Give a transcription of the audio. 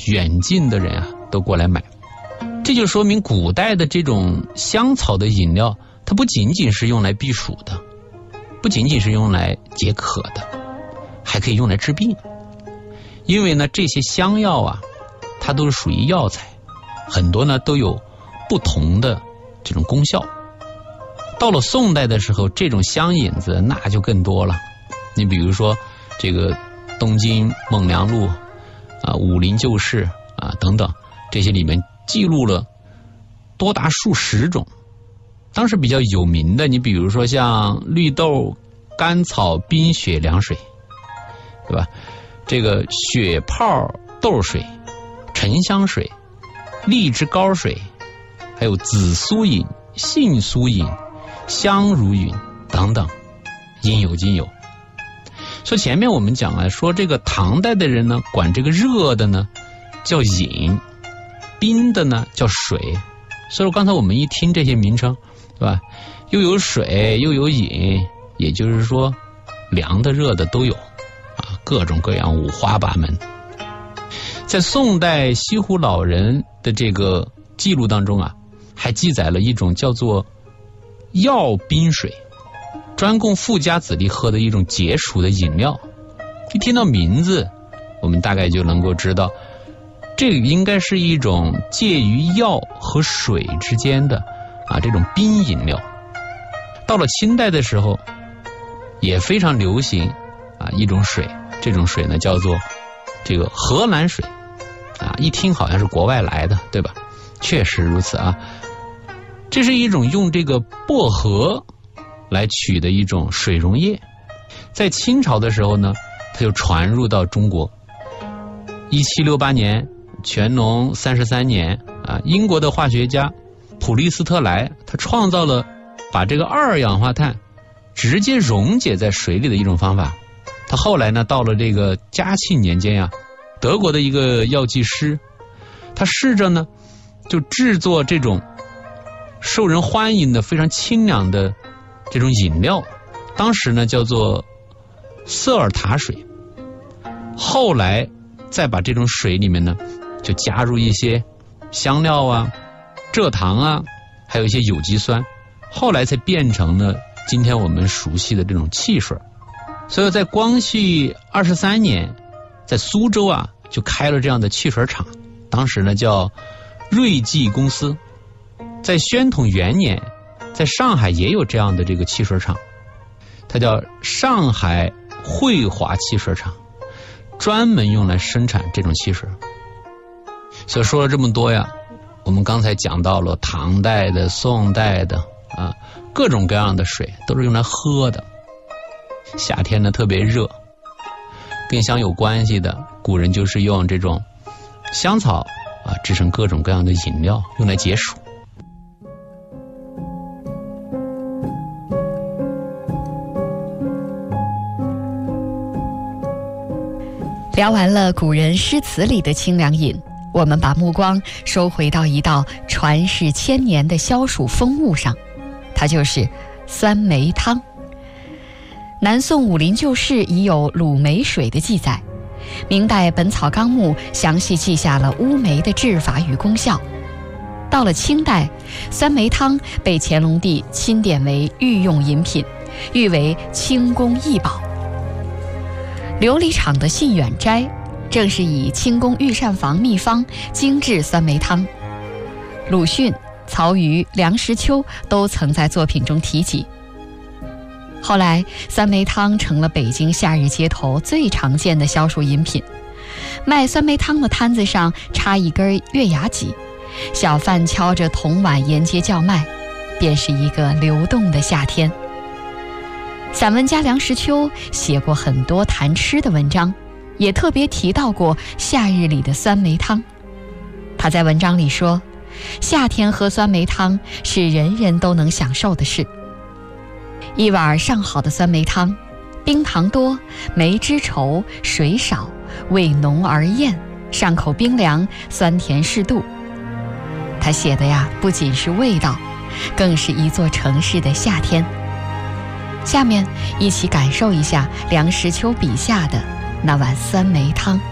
远近的人啊都过来买。这就说明古代的这种香草的饮料，它不仅仅是用来避暑的，不仅仅是用来解渴的，还可以用来治病。因为呢，这些香药啊，它都是属于药材，很多呢都有不同的这种功效。到了宋代的时候，这种香引子那就更多了。你比如说这个东京孟良录啊、武林旧事啊等等，这些里面记录了多达数十种。当时比较有名的，你比如说像绿豆甘草冰雪凉水，对吧？这个血泡豆水、沉香水、荔枝膏水，还有紫苏饮、杏苏饮、香如饮等等，应有尽有。所以前面我们讲了，说这个唐代的人呢，管这个热的呢叫饮，冰的呢叫水。所以刚才我们一听这些名称，对吧？又有水又有饮，也就是说凉的热的都有啊，各种各样五花八门。在宋代西湖老人的这个记录当中啊，还记载了一种叫做药冰水，专供富家子弟喝的一种解暑的饮料。一听到名字，我们大概就能够知道，这个应该是一种介于药和水之间的啊这种冰饮料。到了清代的时候，也非常流行啊一种水，这种水呢叫做这个荷兰水啊，一听好像是国外来的，对吧？确实如此啊。这是一种用这个薄荷来取的一种水溶液，在清朝的时候呢，它就传入到中国。1768年，乾隆33年啊，英国的化学家普利斯特莱，他创造了把这个二氧化碳直接溶解在水里的一种方法。他后来呢，到了这个嘉庆年间呀，德国的一个药剂师，他试着呢就制作这种受人欢迎的非常清凉的这种饮料，当时呢叫做瑟尔塔水。后来再把这种水里面呢就加入一些香料啊、蔗糖啊，还有一些有机酸，后来才变成了今天我们熟悉的这种汽水。所以在光绪23年，在苏州啊就开了这样的汽水厂，当时呢叫瑞记公司。在宣统元年，在上海也有这样的这个汽水厂，它叫上海汇华汽水厂，专门用来生产这种汽水。所以说了这么多呀，我们刚才讲到了唐代的、宋代的啊，各种各样的水都是用来喝的。夏天呢特别热，跟香有关系的，古人就是用这种香草啊制成各种各样的饮料，用来解暑。 聊完了古人诗词里的清凉饮，我们把目光收回到一道传世千年的消暑风物上，它就是酸梅汤。南宋武林旧事已有卤梅水的记载，明代本草纲目详细记下了乌梅的制法与功效。到了清代，酸梅汤被乾隆帝钦点为御用饮品，誉为清宫异宝。琉璃厂的信远斋正是以清宫御膳房秘方精制酸梅汤，鲁迅、曹禺、梁实秋都曾在作品中提及。后来酸梅汤成了北京夏日街头最常见的消暑饮品，卖酸梅汤的摊子上插一根月牙戟，小贩敲着铜碗沿街叫卖，便是一个流动的夏天。散文家梁实秋写过很多谈吃的文章，也特别提到过夏日里的酸梅汤。他在文章里说，夏天喝酸梅汤是人人都能享受的事。一碗上好的酸梅汤，冰糖多，梅汁稠，水少，味浓而艳，上口冰凉，酸甜适度。他写的呀，不仅是味道，更是一座城市的夏天。下面一起感受一下梁实秋笔下的那碗酸梅汤。